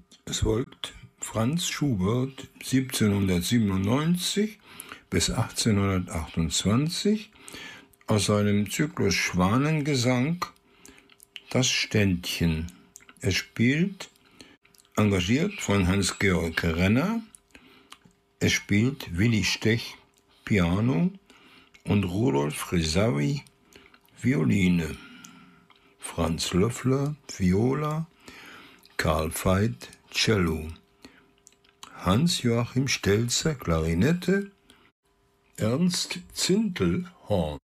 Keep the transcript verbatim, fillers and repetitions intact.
Es folgt Franz Schubert siebzehnhundertsiebenundneunzig bis achtzehnhundertachtundzwanzig aus seinem Zyklus Schwanengesang Das Ständchen. Es spielt, engagiert von Hans-Georg Renner, es spielt Willi Stech Piano und Rudolf Risavi Violine, Franz Löffler Viola, Karl Veit Cello, Hans-Joachim Stelzer Klarinette, Ernst Zintel Horn.